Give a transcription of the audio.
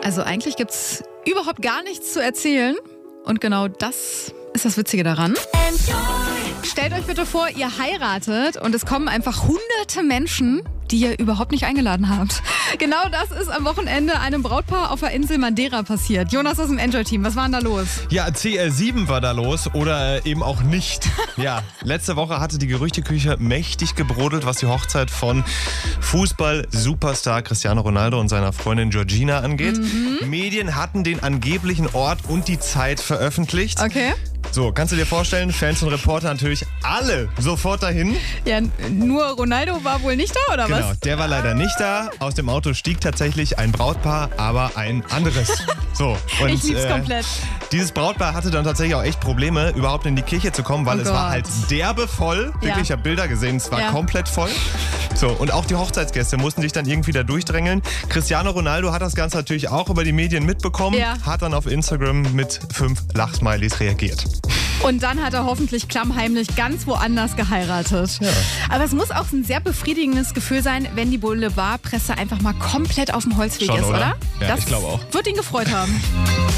Also eigentlich gibt's überhaupt gar nichts zu erzählen. Und genau das ist das Witzige daran. Stellt euch bitte vor, ihr heiratet und es kommen einfach hunderte Menschen, die ihr überhaupt nicht eingeladen habt. Genau das ist am Wochenende einem Brautpaar auf der Insel Madeira passiert. Jonas aus dem Enjoy-Team, was war denn da los? Ja, CR7 war da los oder eben auch nicht. Ja, letzte Woche hatte die Gerüchteküche mächtig gebrodelt, was die Hochzeit von Fußball-Superstar Cristiano Ronaldo und seiner Freundin Georgina angeht. Medien hatten den angeblichen Ort und die Zeit veröffentlicht. Okay. So, kannst du dir vorstellen, Fans und Reporter natürlich alle sofort dahin. Ja, nur Ronaldo war wohl nicht da, oder was? Genau, der war leider nicht da. Aus dem Auto stieg tatsächlich ein Brautpaar, aber ein anderes. So, und, Ich lieb's komplett. Dieses Brautpaar hatte dann tatsächlich auch echt Probleme, überhaupt in die Kirche zu kommen, weil Oh es war Gott. halt derbe voll. Wirklich, ich habe Bilder gesehen, es war komplett voll. So, und auch die Hochzeitsgäste mussten sich dann irgendwie da durchdrängeln. Cristiano Ronaldo hat das Ganze natürlich auch über die Medien mitbekommen, hat dann auf Instagram mit 5 Lachsmilies reagiert. Und dann hat er hoffentlich klammheimlich ganz woanders geheiratet. Ja. Aber es muss auch ein sehr befriedigendes Gefühl sein, wenn die Boulevardpresse einfach mal komplett auf dem Holzweg Schon, ist, oder? oder? Ja, Das ich glaube auch. wird ihn gefreut haben.